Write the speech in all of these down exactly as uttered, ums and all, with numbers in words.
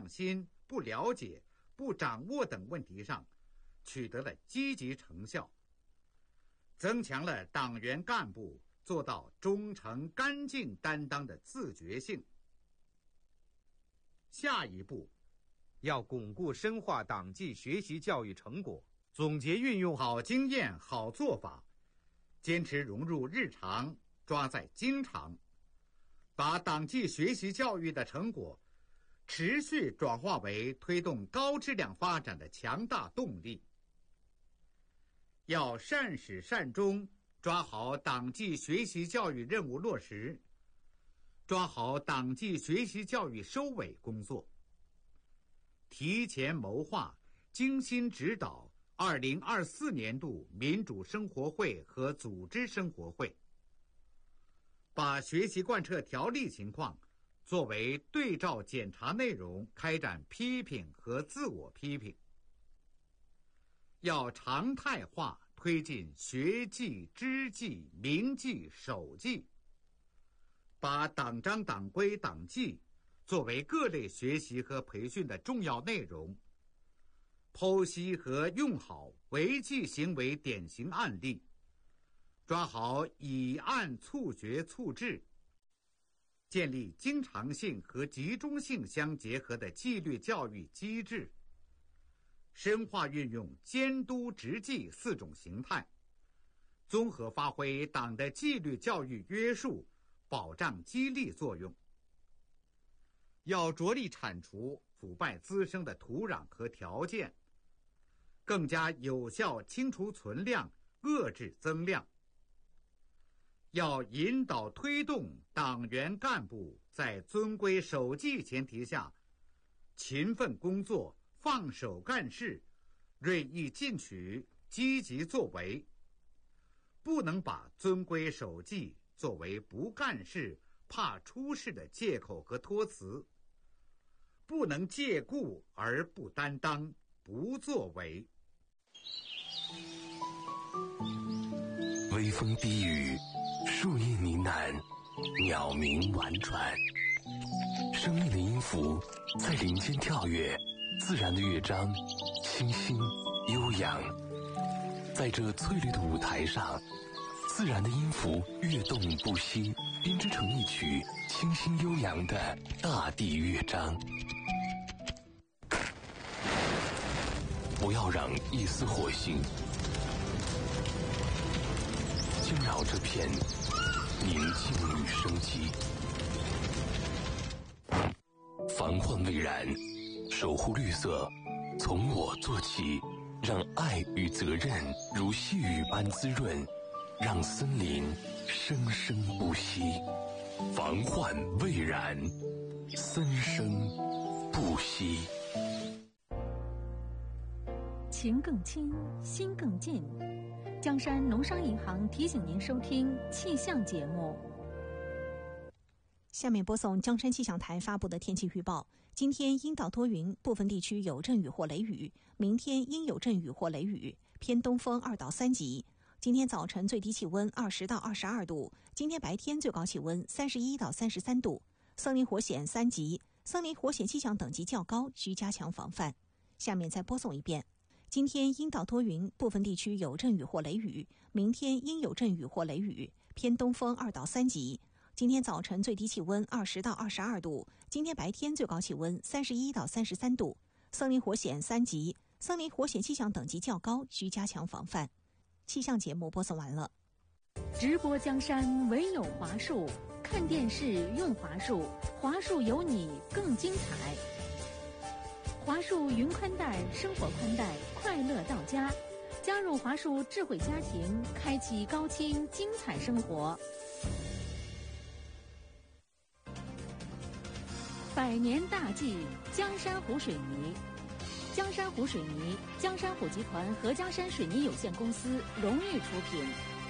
上心、不了解、不掌握等问题上取得了积极成效，增强了党员干部做到忠诚干净担当的自觉性。下一步， 要巩固深化党纪学习教育成果， 总结运用好经验、好做法，坚持融入日常，抓在经常，把党纪学习教育的成果持续转化为推动高质量发展的强大动力。要善始善终，抓好党纪学习教育任务落实，抓好党纪学习教育收尾工作，提前谋划，精心指导二零二四年度民主生活会和组织生活会，把学习贯彻条例情况作为对照检查内容，开展批评和自我批评。要常态化推进学纪、知纪、明纪、守纪，把党章、党规、党纪作为各类学习和培训的重要内容，剖析和用好违纪行为典型案例，抓好以案促决促治，建立经常性和集中性相结合的纪律教育机制，深化运用监督执纪四种形态，综合发挥党的纪律教育约束、保障激励作用。要着力铲除腐败滋生的土壤和条件，更加有效清除存量，遏制增量。要引导推动党员干部在遵规守纪前提下，勤奋工作，放手干事，锐意进取，积极作为，不能把遵规守纪作为不干事、怕出事的借口和托词，不能借故而不担当、不作为。 微风低语，树叶呢喃，鸟鸣婉转，生命的音符在林间跳跃，自然的乐章清新悠扬。在这翠绿的舞台上，自然的音符跃动不息，编织成一曲清新悠扬的大地乐章。不要让一丝火星惊扰这片宁静与生机。防患未然，守护绿色，从我做起，让爱与责任如细雨般滋润，让森林生生不息。防患未然，森生不息。 情更亲，心更近。江山农商银行提醒您收听气象节目。 下面播送江山气象台发布的天气预报。今天阴到多云，部分地区有阵雨或雷雨，明天阴有阵雨或雷雨，偏东风二到三级。今天早晨最低气温二十到二十二度，今天白天最高气温三十一到三十三度。森林火险三级，森林火险气象等级较高，需加强防范。下面再播送一遍。今天阴到多云，部分地区有阵雨或雷雨，明天阴有阵雨或雷雨，偏东风二到三级。今天早晨最低气温二十到二十二度，今天白天最高气温三十一到三十三度。森林火险三级，森林火险气象等级较高，需加强防范。气象节目播送完了。 直播江山唯有华数，看电视用华数，华数有你更精彩。华数云宽带，生活宽带，快乐到家。加入华数智慧家庭，开启高清精彩生活。百年大计，江山湖水泥。江山湖水泥，江山湖集团和江山水泥有限公司荣誉出品。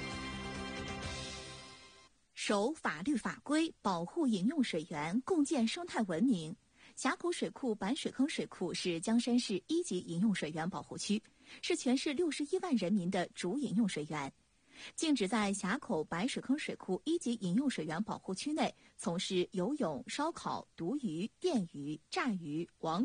守法律法规，保护饮用水源，共建生态文明。峡口水库板水坑水库是江山市一级饮用水源保护区，是全市六十一万人民的主饮用水源。禁止在峡口白水坑水库一级饮用水源保护区内从事游泳、烧烤、毒鱼、电鱼、炸鱼、网